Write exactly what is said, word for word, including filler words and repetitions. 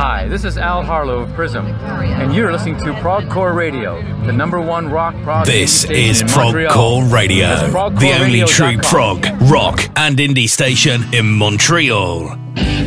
Hi, this is Al Harlow of Prism, and you're listening to Progcore Radio, the number one rock prog This indie is station in Montreal. Progcore Radio, That's progcore the only radio true dot com. prog, rock, and indie station in Montreal.